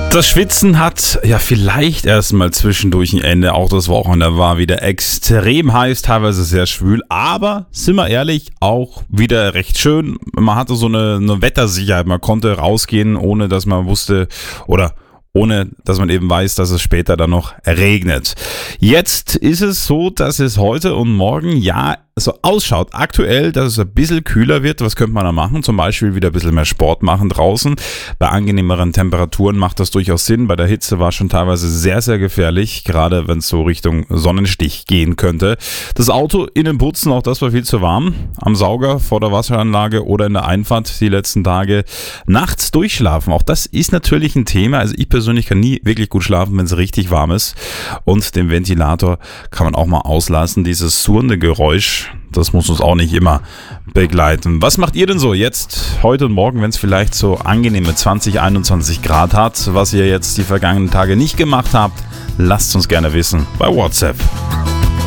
Das Schwitzen hat ja vielleicht erstmal zwischendurch ein Ende. Auch das Wochenende war wieder extrem heiß, teilweise sehr schwül. Aber, sind wir ehrlich, auch wieder recht schön. Man hatte so eine Wettersicherheit. Man konnte rausgehen, ohne dass man wusste oder ohne dass man eben weiß, dass es später dann noch regnet. Jetzt ist es so, dass es heute und morgen ja so ausschaut. Aktuell, dass es ein bisschen kühler wird. Was könnte man da machen? Zum Beispiel wieder ein bisschen mehr Sport machen draußen. Bei angenehmeren Temperaturen macht das durchaus Sinn. Bei der Hitze war es schon teilweise sehr, sehr gefährlich. Gerade wenn es so Richtung Sonnenstich gehen könnte. Das Auto innen putzen, auch das war viel zu warm. Am Sauger vor der Wasseranlage oder in der Einfahrt die letzten Tage. Nachts durchschlafen. Auch das ist natürlich ein Thema. Also ich persönlich kann nie wirklich gut schlafen, wenn es richtig warm ist. Und den Ventilator kann man auch mal auslassen. Dieses surrende Geräusch, das muss uns auch nicht immer begleiten. Was macht ihr denn so jetzt, heute und morgen, wenn es vielleicht so angenehme 20, 21 Grad hat? Was ihr jetzt die vergangenen Tage nicht gemacht habt, lasst uns gerne wissen bei WhatsApp.